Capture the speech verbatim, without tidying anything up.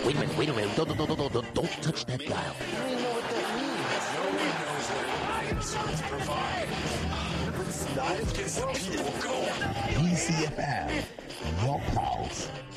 Wait a minute, wait a minute. Don't, don't, don't, don't, don't, don't touch that dial. I don't even know what that means. No one knows it. My insurance provide. Life gets people going. P C F M, your pulse.